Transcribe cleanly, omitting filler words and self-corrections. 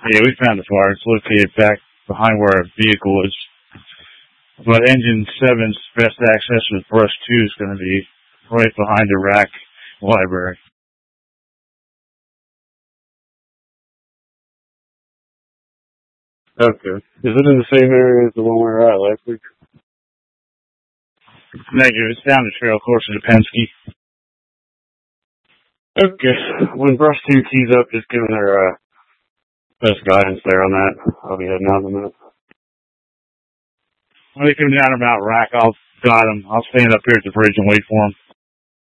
Yeah, we found the fire. It's located back behind where our vehicle is. But Engine 7's best access with Brush 2 is going to be right behind the rack library. Okay. Is it in the same area as the one we were at last week? Negative. It's down the trail closer to Penske. Okay. When Brush 2 keys up, just give her best guidance there on that. I'll be heading out in a minute. When they come down about rack, I'll guide them. I'll stand up here at the bridge and wait for them.